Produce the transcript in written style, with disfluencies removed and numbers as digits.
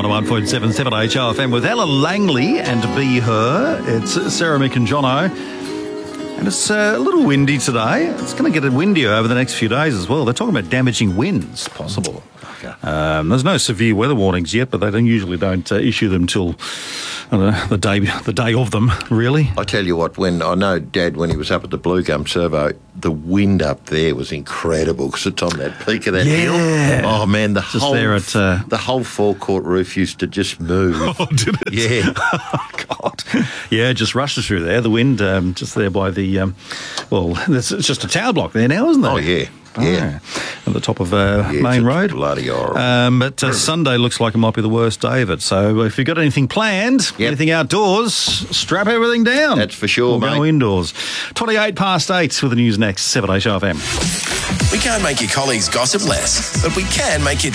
101.7 7HOFM with Ella Langley and Be Her. It's Sarah, Mick and Jono. And it's a little windy today. It's going to get windier over the next few days as well. They're talking about damaging winds possible. There's no severe weather warnings yet, but they don't issue them till the day of them, really. I tell you what, I know Dad, when he was up at the Blue Gum Servo, the wind up there was incredible because it's on that peak of that hill. Oh man, the whole forecourt roof used to just move. Oh, did it? Yeah. Oh God. Yeah, it just rushes through there. The wind just there by the it's just a tower block there now, isn't it? Oh yeah. Yeah, at the top of Main Road. Bloody horrible. But Sunday looks like it might be the worst day of it. So if you've got anything planned, anything outdoors, strap everything down. That's for sure, mate. Go indoors. 8:28 with the news next. 7HFM. We can't make your colleagues gossip less, but we can make your